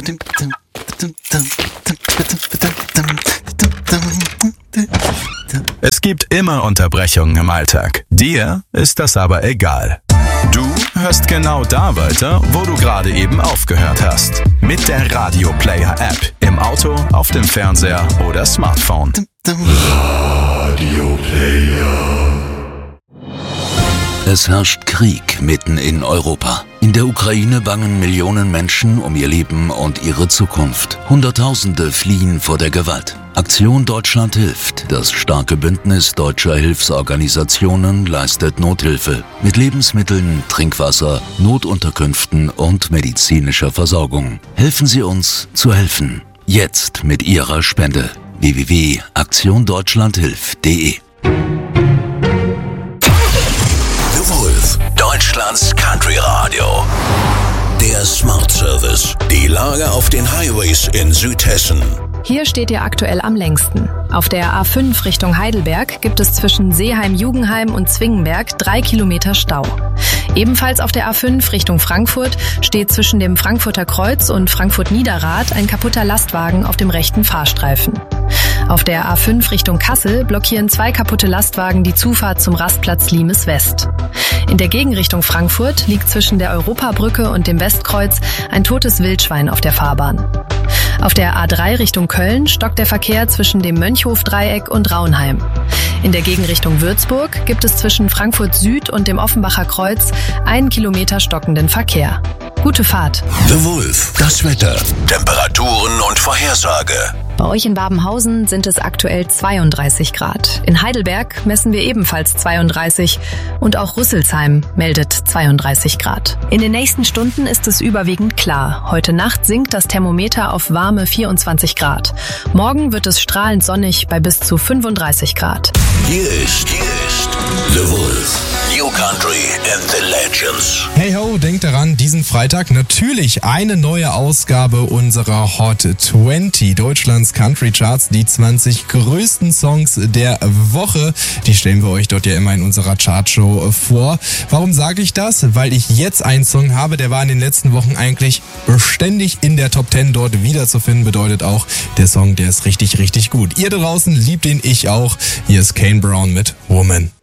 Es gibt immer Unterbrechungen im Alltag. Dir ist das aber egal. Du hörst genau da weiter, wo du gerade eben aufgehört hast. Mit der Radio Player App. Im Auto, auf dem Fernseher oder Smartphone. Radio Player. Es herrscht Krieg mitten in Europa. In der Ukraine bangen Millionen Menschen um ihr Leben und ihre Zukunft. Hunderttausende fliehen vor der Gewalt. Aktion Deutschland hilft. Das starke Bündnis deutscher Hilfsorganisationen leistet Nothilfe mit Lebensmitteln, Trinkwasser, Notunterkünften und medizinischer Versorgung. Helfen Sie uns zu helfen. Jetzt mit Ihrer Spende. www.aktiondeutschlandhilft.de. The Wolf, Deutschlands Country Radio. Der Smart Service. Die Lage auf den Highways in Südhessen. Hier steht ihr aktuell am längsten. Auf der A5 Richtung Heidelberg gibt es zwischen Seeheim-Jugenheim und Zwingenberg 3 Kilometer Stau. Ebenfalls auf der A5 Richtung Frankfurt steht zwischen dem Frankfurter Kreuz und Frankfurt-Niederrad ein kaputter Lastwagen auf dem rechten Fahrstreifen. Auf der A5 Richtung Kassel blockieren 2 kaputte Lastwagen die Zufahrt zum Rastplatz Limes West. In der Gegenrichtung Frankfurt liegt zwischen der Europabrücke und dem Westkreuz ein totes Wildschwein auf der Fahrbahn. Auf der A3 Richtung Köln stockt der Verkehr zwischen dem Mönchhof-Dreieck und Raunheim. In der Gegenrichtung Würzburg gibt es zwischen Frankfurt Süd und dem Offenbacher Kreuz 1 Kilometer stockenden Verkehr. Gute Fahrt. The Wolf, das Wetter, Temperaturen und Vorhersage. Bei euch in Babenhausen sind es aktuell 32 Grad. In Heidelberg messen wir ebenfalls 32 und auch Rüsselsheim meldet 32 Grad. In den nächsten Stunden ist es überwiegend klar. Heute Nacht sinkt das Thermometer auf warme 24 Grad. Morgen wird es strahlend sonnig bei bis zu 35 Grad. Hier ist The Wolf. New Country and the Legends. Hey ho, denkt daran, diesen Freitag natürlich eine neue Ausgabe unserer Hot 20 Deutschlands Country Charts. Die 20 größten Songs der Woche, die stellen wir euch dort ja immer in unserer Chartshow vor. Warum sage ich das? Weil ich jetzt einen Song habe, der war in den letzten Wochen eigentlich beständig in der Top 10 dort wiederzufinden. Bedeutet auch, der Song, der ist richtig, richtig gut. Ihr da draußen liebt ihn, ich auch. Hier ist Kane Brown mit Woman.